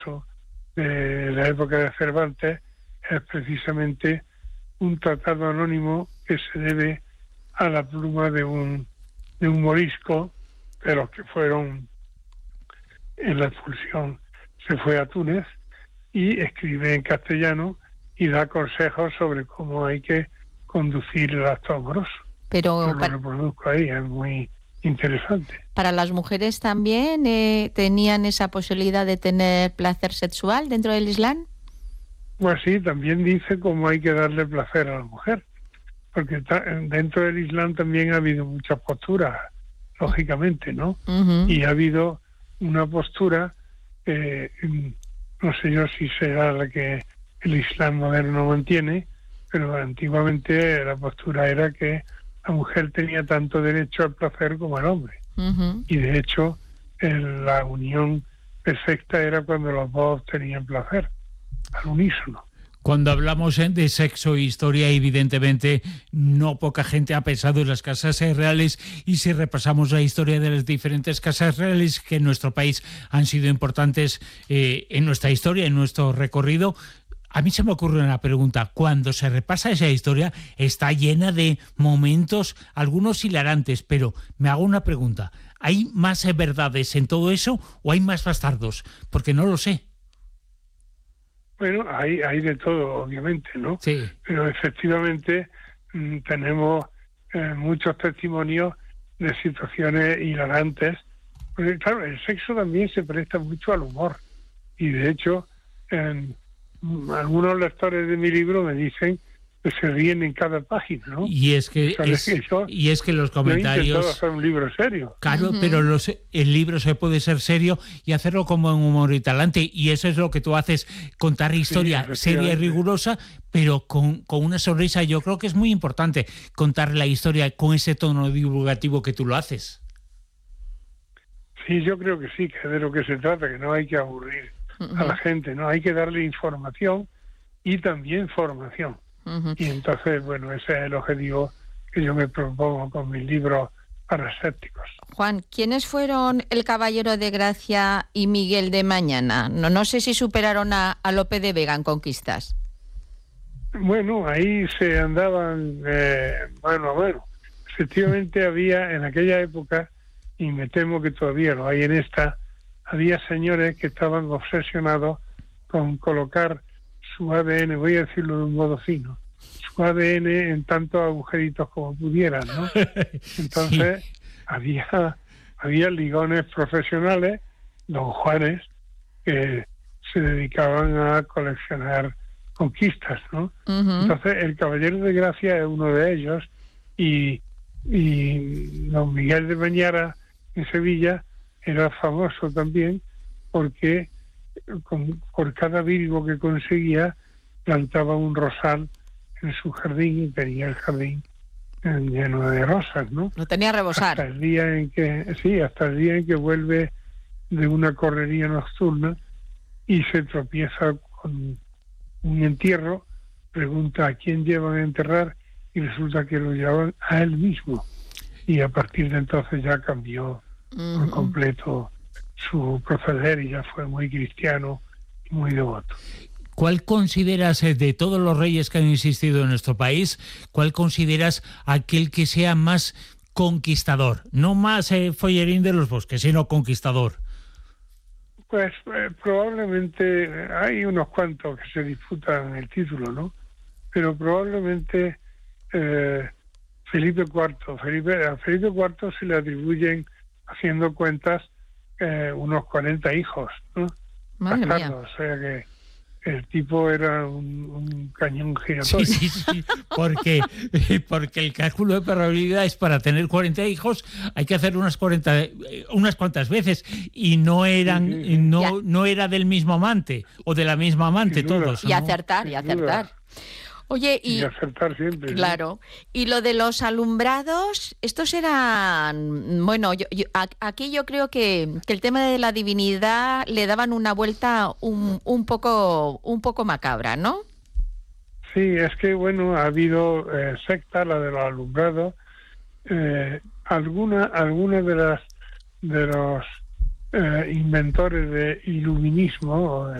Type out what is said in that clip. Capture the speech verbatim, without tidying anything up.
de la época de Cervantes es precisamente un tratado anónimo que se debe a la pluma de un, de un morisco, de los que fueron en la expulsión, se fue a Túnez y escribe en castellano y da consejos sobre cómo hay que conducir el acto amoroso. Pero Yo lo para, reproduzco ahí, es muy interesante. ¿para las mujeres también eh, tenían esa posibilidad de tener placer sexual dentro del Islam? Pues sí, también dice cómo hay que darle placer a la mujer, porque ta- dentro del Islam también ha habido muchas posturas, lógicamente, ¿no? Uh-huh. Y ha habido una postura, eh, no sé yo si será la que el Islam moderno mantiene, pero antiguamente la postura era que la mujer tenía tanto derecho al placer como el hombre. Uh-huh. Y de hecho, en la unión perfecta era cuando los dos tenían placer, al unísono. Cuando hablamos eh, de sexo e historia, evidentemente no poca gente ha pensado en las casas reales, y si repasamos la historia de las diferentes casas reales que en nuestro país han sido importantes eh, en nuestra historia, en nuestro recorrido, a mí se me ocurre una pregunta. Cuando se repasa esa historia, está llena de momentos, algunos hilarantes, pero me hago una pregunta. ¿Hay más verdades en todo eso o hay más bastardos? Porque no lo sé. Bueno, hay, hay de todo, obviamente, ¿no? Sí. Pero efectivamente mmm, tenemos eh, muchos testimonios de situaciones hilarantes. Porque, claro, el sexo también se presta mucho al humor. Y de hecho, en algunos lectores de mi libro me dicen que se ríen en cada página, ¿no? Y es que, O sea, es, que yo, y es que los comentarios... Yo he intentado hacer un libro serio. Claro, Uh-huh. pero los, el libro se puede ser serio y hacerlo como en humor y talante, y eso es lo que tú haces, contar historia Sí, seria y rigurosa, pero con, con una sonrisa. Yo creo que es muy importante contar la historia con ese tono divulgativo que tú lo haces. Sí, yo creo que sí, que es de lo que se trata, que no hay que aburrir Uh-huh. a la gente, ¿no? Hay que darle información y también formación. Uh-huh. Y entonces, bueno, ese es el objetivo que yo me propongo con mis libros para escépticos. Juan, ¿quiénes fueron el Caballero de Gracia y Miguel de Mañana? No, no sé si superaron a, a Lope de Vega en conquistas. Bueno, ahí se andaban eh, mano a mano. Efectivamente había en aquella época, y me temo que todavía lo hay en esta, había señores que estaban obsesionados con colocar su A D N, voy a decirlo de un modo fino, su A D N en tantos agujeritos como pudieran, ¿no? Entonces, sí. había, había ligones profesionales, don Juanes, que se dedicaban a coleccionar conquistas, ¿no? Uh-huh. Entonces, el Caballero de Gracia es uno de ellos, y, y don Miguel de Mañara en Sevilla era famoso también porque con, por cada virgo que conseguía plantaba un rosal en su jardín y tenía el jardín lleno de rosas, ¿no? Lo tenía a rebosar. Hasta el día en que, sí, hasta el día en que vuelve de una correría nocturna y se tropieza con un entierro, pregunta a quién llevan a enterrar y resulta que lo llevaban a él mismo. Y a partir de entonces ya cambió uh-huh. por completo su proceder y ya fue muy cristiano y muy devoto. ¿Cuál consideras, de todos los reyes que han existido en nuestro país, cuál consideras aquel que sea más conquistador? No más eh, follerín de los bosques, sino conquistador. Pues eh, probablemente hay unos cuantos que se disputan el título, ¿no? Pero probablemente eh, Felipe cuarto. Felipe, a Felipe cuarto se le atribuyen, haciendo cuentas, eh, unos cuarenta hijos, ¿no? Madre mía. O sea que el tipo era un, un cañón giratorio. Sí, sí, sí, porque, porque el cálculo de probabilidad es para tener cuarenta hijos, hay que hacer unas cuarenta, unas cuantas veces, y no eran, sí, sí, sí. no, no era del mismo amante, o de la misma amante todos. Y ¿no? acertar, y acertar. Oye, y, y acertar siempre. Claro. ¿No? Y lo de los alumbrados, estos eran, bueno, yo, yo, aquí yo creo que, que el tema de la divinidad le daban una vuelta un, un poco, un poco macabra, ¿no? Sí, es que bueno, ha habido eh, secta, la de los alumbrados, eh, alguna, alguna de las de los eh, inventores de iluminismo,